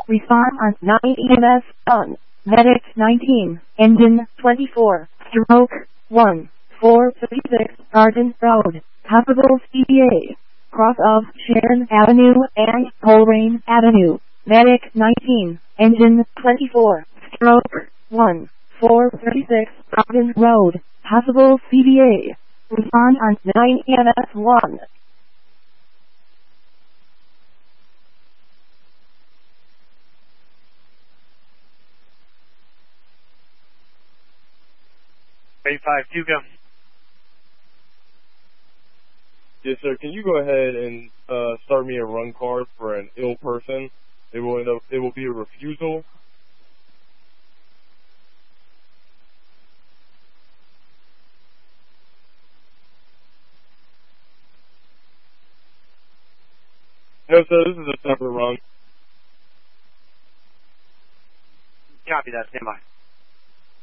Respond on 9 EMS on. Medic 19, Engine 24, Stroke 1, 456, Garden Road, Hospitals EPA. Cross of Sharon Avenue and Coleraine Avenue. Medic 19, Engine 24, Stroke 1, 436, Garden Road, Hospital CVA. Respond on 9 EMS 1. A52, go. Yes, sir. Can you go ahead and start me a run card for an ill person? It will be a refusal. No, sir. This is a separate run. Copy that. Stand by.